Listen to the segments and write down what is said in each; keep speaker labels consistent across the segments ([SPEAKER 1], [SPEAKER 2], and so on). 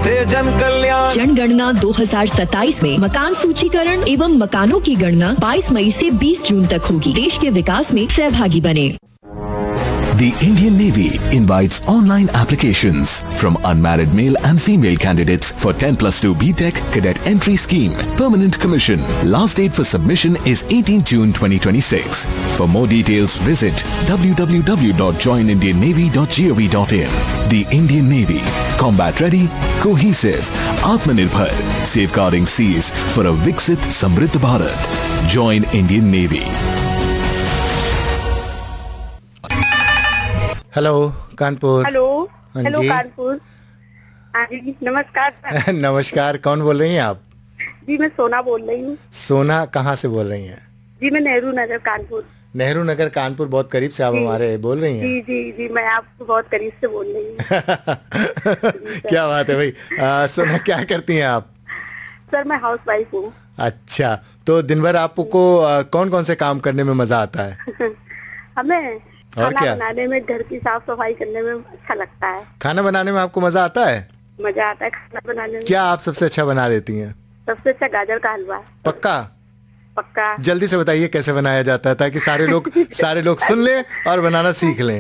[SPEAKER 1] से जन कल्याण।
[SPEAKER 2] जनगणना 2027 में मकान सूचीकरण एवं मकानों की गणना 22 मई से 20 जून तक होगी। देश के विकास में सहभागी बने।
[SPEAKER 3] The Indian Navy invites online applications from unmarried male and female candidates for 10+2 BTEC Cadet Entry Scheme, Permanent Commission. Last date for submission is 18 June 2026. For more details, visit www.joinindiannavy.gov.in. The Indian Navy, combat ready, cohesive, Atmanirbhar, safeguarding seas for a Viksit Samriddh Bharat. Join Indian Navy.
[SPEAKER 4] Hello Kanpur.
[SPEAKER 5] Hello
[SPEAKER 4] हाँ
[SPEAKER 5] hello
[SPEAKER 4] जी।
[SPEAKER 5] कानपुर। हाँ जी नमस्कार।
[SPEAKER 4] नमस्कार, कौन बोल रही हैं आप?
[SPEAKER 5] जी मैं सोना बोल रही हूँ।
[SPEAKER 4] सोना कहाँ से बोल रही हैं?
[SPEAKER 5] जी मैं नेहरू नगर कानपुर।
[SPEAKER 4] नेहरू नगर कानपुर, बहुत करीब से आप हमारे बोल रही हैं।
[SPEAKER 5] जी जी जी मैं आपको बहुत करीब से बोल रही हूँ।
[SPEAKER 4] क्या बात है भाई। सोना क्या करती हैं आप?
[SPEAKER 5] सर मैं हाउस वाइफ हूँ।
[SPEAKER 4] अच्छा, तो दिन भर आपको कौन कौन से काम करने में मजा आता है?
[SPEAKER 5] हमें
[SPEAKER 4] और
[SPEAKER 5] खाना
[SPEAKER 4] क्या?
[SPEAKER 5] बनाने में, घर की साफ सफाई करने में अच्छा लगता है।
[SPEAKER 4] खाना बनाने में आपको मजा आता है?
[SPEAKER 5] मजा आता है खाना बनाने में।
[SPEAKER 4] क्या आप सबसे अच्छा बना लेती हैं?
[SPEAKER 5] सबसे अच्छा गाजर का हलवा।
[SPEAKER 4] पक्का?
[SPEAKER 5] पक्का।
[SPEAKER 4] जल्दी से बताइए कैसे बनाया जाता है, ताकि सारे लोग सुन लें और बनाना सीख लें।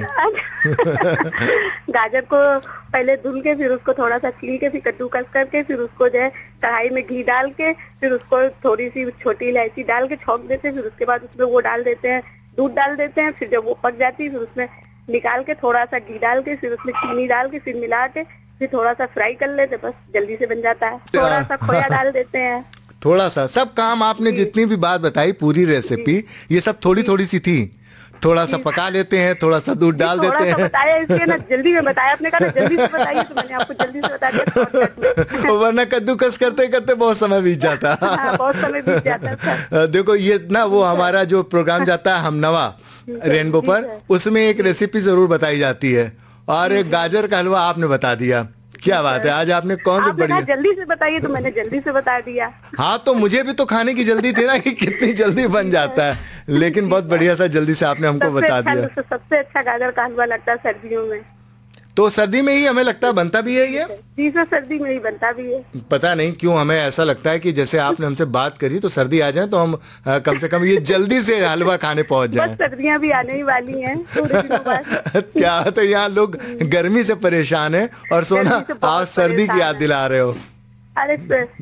[SPEAKER 5] गाजर को पहले धुल के, फिर उसको थोड़ा सा छील के, फिर कद्दूकस करके, फिर उसको जो है कढ़ाई में घी डाल के, फिर उसको थोड़ी सी छोटी इलायची डाल के छौंक देते हैं। फिर उसके बाद उसमें वो डाल देते हैं, दूध डाल देते हैं। फिर जब वो पक जाती है फिर उसमें निकाल के थोड़ा सा घी डाल के, फिर उसमें चीनी डाल के, फिर मिला के, फिर थोड़ा सा फ्राई कर लेते, बस जल्दी से बन जाता है। थोड़ा सा खोया डाल देते हैं।
[SPEAKER 4] थोड़ा सा सब काम आपने जितनी भी बात बताई, पूरी रेसिपी, ये सब थोड़ी थोड़ी सी थी। थोड़ा सा पका लेते हैं, थोड़ा सा दूध डाल देते
[SPEAKER 5] थोड़ा सा
[SPEAKER 4] हैं।
[SPEAKER 5] बताया इसलिए ना, जल्दी में बताया। आपने कहा जल्दी से बताइए तो मैंने आपको जल्दी से बता दिया।
[SPEAKER 4] वरना कद्दूकस करते करते बहुत समय बीत जाता।
[SPEAKER 5] बहुत समय बीत जाता था।
[SPEAKER 4] देखो ये ना, वो हमारा जो प्रोग्राम जाता है हमनवा रेनबो पर, उसमें एक रेसिपी जरूर बताई जाती है, और एक गाजर का हलवा आपने बता दिया। क्या बात है, आज आपने कौन सी
[SPEAKER 5] आपने कहा
[SPEAKER 4] बढ़िया।
[SPEAKER 5] जल्दी से बताइए तो मैंने जल्दी से बता दिया।
[SPEAKER 4] हाँ, तो मुझे भी तो खाने की जल्दी थी ना कि कितनी जल्दी बन जाता है, लेकिन बहुत बढ़िया सा जल्दी से आपने हमको बता दिया।
[SPEAKER 5] सबसे अच्छा गाजर का हलवा लगता है सर्दियों में।
[SPEAKER 4] तो सर्दी में ही हमें लगता है बनता भी है ये।
[SPEAKER 5] जी सर, सर्दी में ही बनता भी है।
[SPEAKER 4] पता नहीं क्यों हमें ऐसा लगता है कि जैसे आपने हमसे बात करी तो सर्दी आ जाए तो हम कम से कम ये जल्दी से हलवा खाने पहुंच जाएं।
[SPEAKER 5] बस सर्दियां भी आने ही वाली हैं थोड़े दिनों बाद।
[SPEAKER 4] क्या तो यहाँ लोग गर्मी से परेशान हैं, और सोना आप सर्दी की याद दिला रहे हो।
[SPEAKER 5] अरे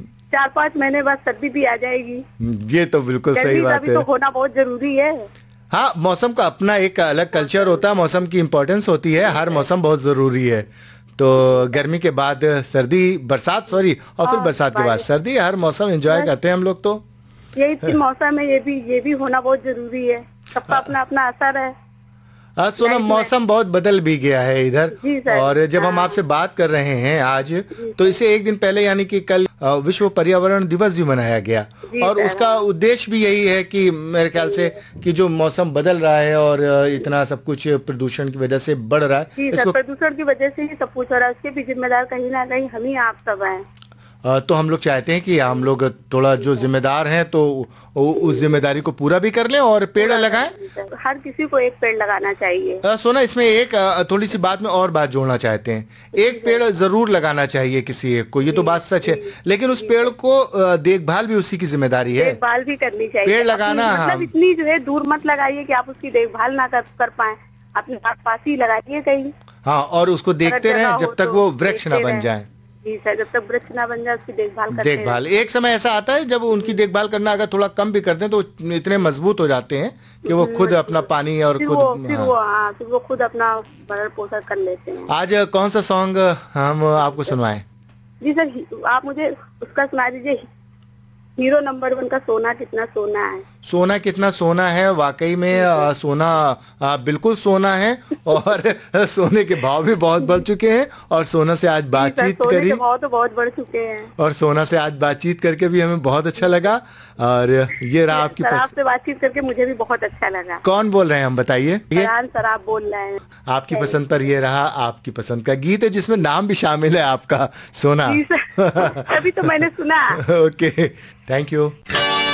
[SPEAKER 5] 4-5 महीने बाद सर्दी भी आ जाएगी।
[SPEAKER 4] ये तो बिल्कुल सही बात है।
[SPEAKER 5] तो होना बहुत जरूरी है।
[SPEAKER 4] हाँ, मौसम का अपना एक अलग कल्चर होता है, मौसम की इम्पोर्टेंस होती है, हर मौसम बहुत जरूरी है। तो गर्मी के बाद सर्दी, बरसात सॉरी, और फिर बरसात के बाद सर्दी, हर मौसम एंजॉय करते हैं हम लोग। तो
[SPEAKER 5] यही मौसम है, ये भी होना बहुत जरूरी है। सबका अपना अपना असर है।
[SPEAKER 4] सोना, मौसम बहुत बदल भी गया है इधर, और जब हम आपसे बात कर रहे हैं आज, तो इसे एक दिन पहले यानी कि कल विश्व पर्यावरण दिवस भी मनाया गया, और उसका उद्देश्य भी यही है कि मेरे ख्याल से कि जो मौसम बदल रहा है और इतना सब कुछ प्रदूषण की वजह से बढ़ रहा है,
[SPEAKER 5] इसको प्रदूषण की वजह से ही सब कुछ हो रहा है। उसके भी जिम्मेदार कहीं ना कहीं हम ही आप सब हैं।
[SPEAKER 4] तो हम लोग चाहते हैं कि हम लोग थोड़ा जो जिम्मेदार हैं तो उस जिम्मेदारी को पूरा भी कर लें और पेड़ लगाएं।
[SPEAKER 5] हर किसी को एक पेड़ लगाना चाहिए।
[SPEAKER 4] सोना, इसमें एक थोड़ी सी बात में और बात जोड़ना चाहते हैं। एक पेड़ जरूर लगाना चाहिए किसी एक को, ये तो बात सच है, लेकिन उस पेड़ को देखभाल भी उसी की जिम्मेदारी है।
[SPEAKER 5] देखभाल भी करनी चाहिए।
[SPEAKER 4] पेड़ लगाना
[SPEAKER 5] मतलब इतनी जो है दूर मत लगाइए कि आप उसकी देखभाल ना कर पाए, अपने आस-पास ही लगाइए कहीं।
[SPEAKER 4] हाँ, और उसको देखते रहें जब तक वो वृक्ष ना बन जाए।
[SPEAKER 5] जी सर, जब तक वृक्ष ना बन जाए उसकी
[SPEAKER 4] देखभाल एक समय ऐसा आता है जब उनकी देखभाल करना अगर थोड़ा कम भी कर दें तो इतने मजबूत हो जाते हैं कि वो खुद अपना पानी और
[SPEAKER 5] फिर वो खुद अपना भरण पोषण कर लेते हैं।
[SPEAKER 4] आज कौन सा सॉन्ग हम आपको सुनवाएं?
[SPEAKER 5] जी सर, आप मुझे उसका सुना दीजिए, हीरो नंबर 1 का सोना कितना सोना है।
[SPEAKER 4] सोना कितना सोना है, वाकई में सोना बिल्कुल सोना है, और सोने के भाव भी बहुत बढ़ चुके हैं, और सोना से आज बातचीत करी,
[SPEAKER 5] सोने के भाव तो बहुत बढ़ चुके हैं, और
[SPEAKER 4] सोना से आज बातचीत करके भी हमें बहुत अच्छा लगा। और ये रहा आपकी
[SPEAKER 5] आपसे बातचीत करके मुझे भी बहुत अच्छा लगा।
[SPEAKER 4] कौन बोल रहे हैं हम बताइए?
[SPEAKER 5] सर आप बोल रहे हैं।
[SPEAKER 4] आपकी पसंद पर ये रहा आपकी पसंद का गीत है जिसमें नाम भी शामिल है आपका, सोना।
[SPEAKER 5] अभी तो मैंने सुना।
[SPEAKER 4] Okay, thank you.